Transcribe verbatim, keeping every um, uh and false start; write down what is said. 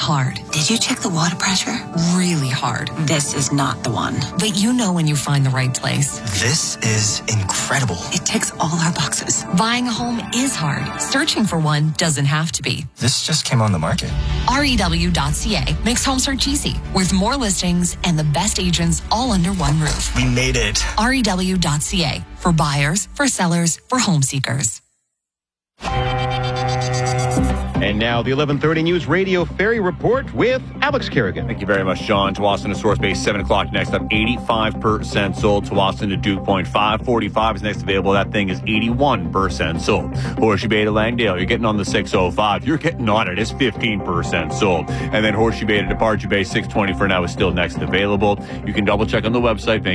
hard. Did you check the water pressure? Really hard. This is not the one. But you know when you find the right place. This is incredible. It ticks all our boxes. Buying a home is hard. Searching for one doesn't have to be. This just came on the market. R E W dot C A makes home search easy, with more listings and the best agents all under one roof. We made it. R E W dot C A, for buyers, for sellers, for home seekers. And now the eleven thirty News Radio Ferry Report with Alex Kerrigan. Thank you very much, John. Tsawwassen to Source Base, seven o'clock next up, eighty-five percent sold. Tsawwassen to Duke Point, five forty-five is next available. That thing is eighty-one percent sold. Horseshoe Bay to Langdale, you're getting on the six oh five. You're getting on it. It's fifteen percent sold. And then Horseshoe Bay to Departure Bay, six twenty for now is still next available. You can double check on the website.